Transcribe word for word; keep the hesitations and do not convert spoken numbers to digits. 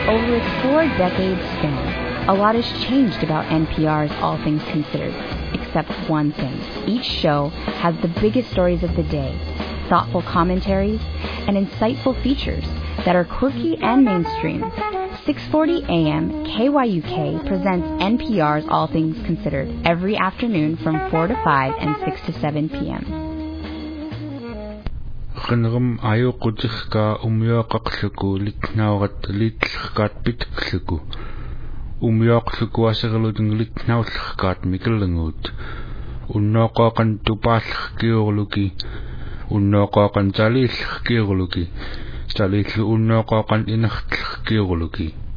over its four-decade span, a lot has changed about N P R's All Things Considered, except one thing. Each show has the biggest stories of the day, thoughtful commentaries, and insightful features that are quirky and mainstream. six forty A M K Y U K presents N P R's All Things Considered every afternoon from four to five and six to seven P M Qinrum ayuqutiqqa umyoqaqluku litnaurat litlqaat pitkluku umyoqluku aserluting litnaullqaat mikelngut unnoqaqan tupaallqiurluki unnoqaqan talillqiurluki talillu unnoqaqan inertlqiurluki